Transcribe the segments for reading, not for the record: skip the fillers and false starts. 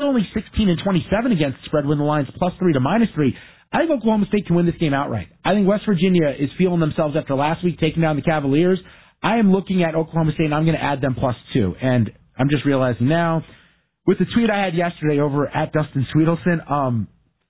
only 16-27 against the spread when the line's +3 to -3. I think Oklahoma State can win this game outright. I think West Virginia is feeling themselves after last week taking down the Cavaliers. I am looking at Oklahoma State, and I'm going to add them +2. And I'm just realizing now, with the tweet I had yesterday over at Dustin Sweetelson,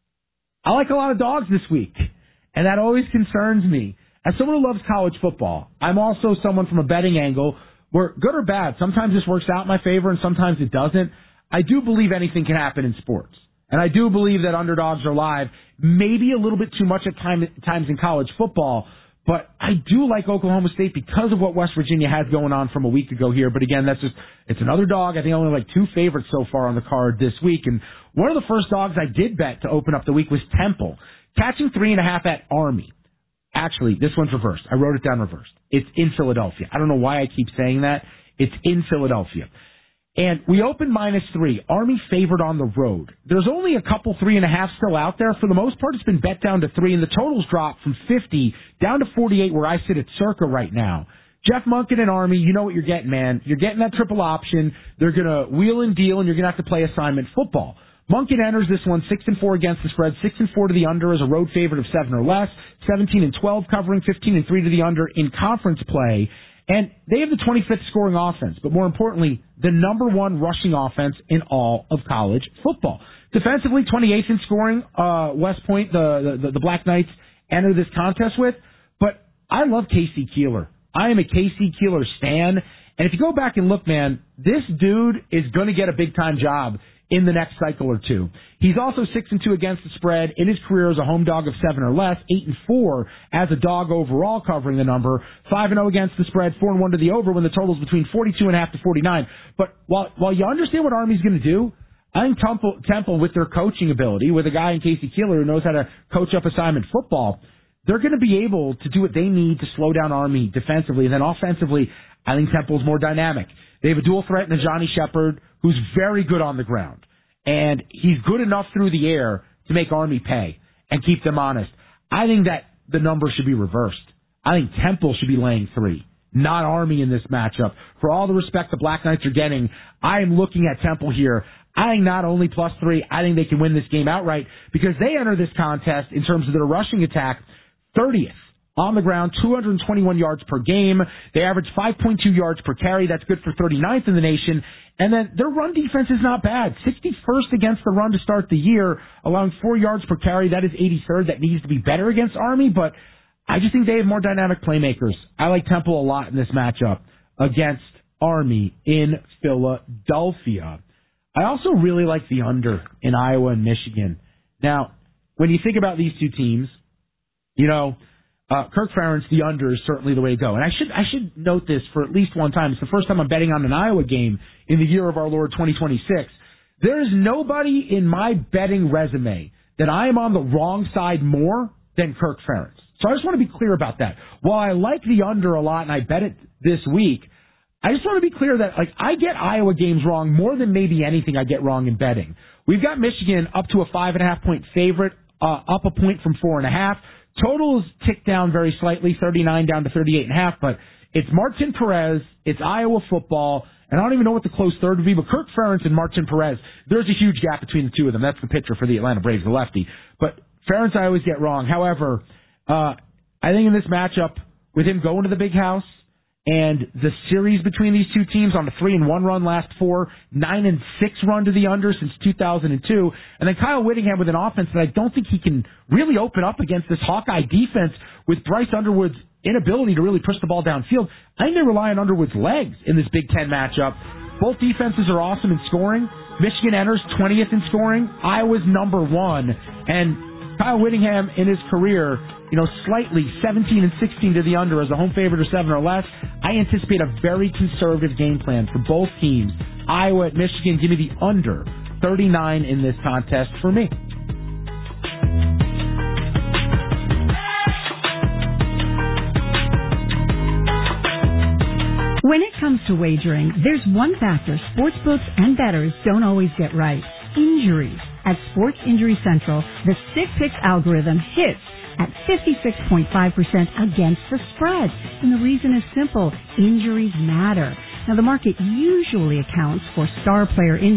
I like a lot of dogs this week, and that always concerns me. As someone who loves college football, I'm also someone from a betting angle where, good or bad, sometimes this works out in my favor and sometimes it doesn't. I do believe anything can happen in sports. And I do believe that underdogs are live, maybe a little bit too much at times in college football, but I do like Oklahoma State because of what West Virginia has going on from a week ago here. But again, it's an underdog. I think I only like 2 favorites so far on the card this week. And one of the first dogs I did bet to open up the week was Temple, catching 3.5 at Army. Actually, this one's reversed. I wrote it down reversed. It's in Philadelphia. I don't know why I keep saying that. It's in Philadelphia. And we opened -3. Army favored on the road. There's only a couple 3.5 still out there. For the most part, it's been bet down to 3, and the totals dropped from 50 down to 48, where I sit at circa right now. Jeff Monken and Army, you know what you're getting, man. You're getting that triple option. They're going to wheel and deal, and you're going to have to play assignment football. Monken enters this one 6-4 against the spread, 6-4 to the under as a road favorite of 7 or less, 17-12 covering, 15-3 to the under in conference play. And they have the 25th scoring offense, but more importantly, the number 1 rushing offense in all of college football. Defensively, 28th in scoring, West Point, the Black Knights enter this contest with. But I love Casey Keeler. I am a Casey Keeler stan. And if you go back and look, man, this dude is going to get a big-time job in the next cycle or two. He's also 6-2 against the spread in his career as a home dog of 7 or less, 8-4 as a dog overall covering the number, 5-0 against the spread, 4-1 to the over when the total's between 42.5 to 49. But while you understand what Army's going to do, I think Temple, with their coaching ability, with a guy in Casey Keeler who knows how to coach up assignment football, they're going to be able to do what they need to slow down Army defensively. And then offensively, I think Temple's more dynamic. They have a dual threat in Johnny Shepard, who's very good on the ground. And he's good enough through the air to make Army pay and keep them honest. I think that the number should be reversed. I think Temple should be laying 3, not Army in this matchup. For all the respect the Black Knights are getting, I am looking at Temple here. I think not only +3, I think they can win this game outright because they enter this contest in terms of their rushing attack 30th. On the ground, 221 yards per game. They average 5.2 yards per carry. That's good for 39th in the nation. And then their run defense is not bad. 61st against the run to start the year, allowing 4 yards per carry. That is 83rd. That needs to be better against Army, but I just think they have more dynamic playmakers. I like Temple a lot in this matchup against Army in Philadelphia. I also really like the under in Iowa and Michigan. Now, when you think about these two teams, you know, Kirk Ferentz, the under is certainly the way to go. And I should note this for at least one time. It's the first time I'm betting on an Iowa game in the year of our Lord 2026. There is nobody in my betting resume that I am on the wrong side more than Kirk Ferentz. So I just want to be clear about that. While I like the under a lot and I bet it this week, I just want to be clear that I get Iowa games wrong more than maybe anything I get wrong in betting. We've got Michigan up to a 5.5 point favorite, up a point from 4.5. Totals ticked down very slightly, 39 down to 38.5, but it's Martin Perez, it's Iowa football, and I don't even know what the close third would be, but Kirk Ferentz and Martin Perez, there's a huge gap between the two of them. That's the pitcher for the Atlanta Braves, the lefty. But Ferentz I always get wrong. However, I think in this matchup, with him going to the big house, and the series between these two teams on a 3-1 run last 4, 9-6 run to the under since 2002, and then Kyle Whittingham with an offense that I don't think he can really open up against this Hawkeye defense with Bryce Underwood's inability to really push the ball downfield. I think they rely on Underwood's legs in this Big Ten matchup. Both defenses are awesome in scoring. Michigan enters 20th in scoring. Iowa's number 1, and Kyle Whittingham in his career, slightly 17-16 to the under as a home favorite of 7 or less. I anticipate a very conservative game plan for both teams. Iowa at Michigan, give me the under 39 in this contest for me. When it comes to wagering, there's one factor sportsbooks and bettors don't always get right: injuries. At Sports Injury Central, the Sick Picks algorithm hits at 56.5% against the spread. And the reason is simple: injuries matter. Now, the market usually accounts for star player injuries,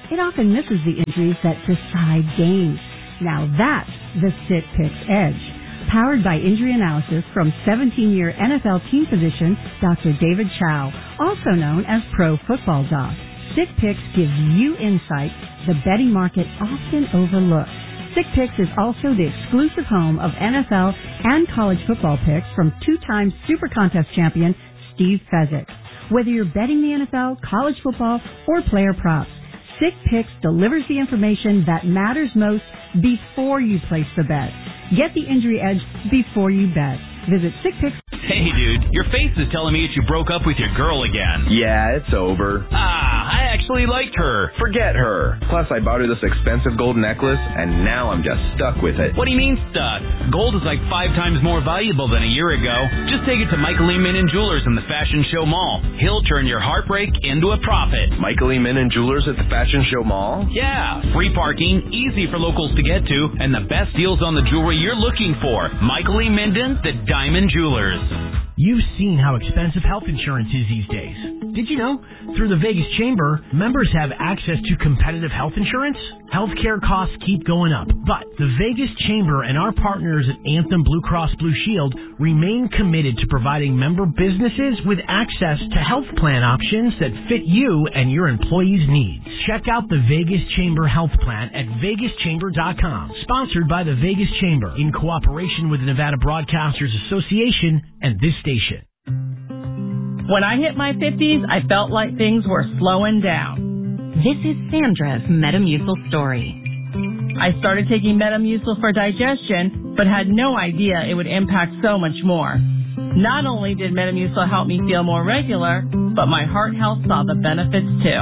it often misses the injuries that decide games. Now that's the Sit Picks Edge. Powered by injury analysis from 17-year NFL team physician Dr. David Chow, also known as Pro Football Doc. Sick Picks gives you insight the betting market often overlooks. Sick Picks is also the exclusive home of NFL and college football picks from two-time Super Contest champion Steve Fezzik. Whether you're betting the NFL, college football, or player props, Sick Picks delivers the information that matters most before you place the bet. Get the injury edge before you bet. Visit Sick Picks. Hey, dude, your face is telling me that you broke up with your girl again. Yeah, it's over. I actually liked her. Forget her. Plus, I bought her this expensive gold necklace, and now I'm just stuck with it. What do you mean stuck? Gold is like 5 times more valuable than a year ago. Just take it to Michael E. Minnan Jewelers in the Fashion Show Mall. He'll turn your heartbreak into a profit. Michael E. Minnan Jewelers at the Fashion Show Mall? Yeah, free parking, easy for locals to get to, and the best deals on the jewelry you're looking for. Michael E. Minden, the Diamond Jewelers. You've seen how expensive health insurance is these days. Did you know? Through the Vegas Chamber, members have access to competitive health insurance. Healthcare costs keep going up, but the Vegas Chamber and our partners at Anthem Blue Cross Blue Shield remain committed to providing member businesses with access to health plan options that fit you and your employees' needs. Check out the Vegas Chamber Health Plan at vegaschamber.com. Sponsored by the Vegas Chamber in cooperation with the Nevada Broadcasters Association and this station. When I hit my 50s, I felt like things were slowing down. This is Sandra's Metamucil story. I started taking Metamucil for digestion, but had no idea it would impact so much more. Not only did Metamucil help me feel more regular, but my heart health saw the benefits too.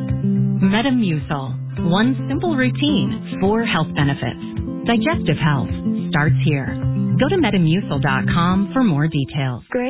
Metamucil. One simple routine, 4 health benefits. Digestive health starts here. Go to Metamucil.com for more details.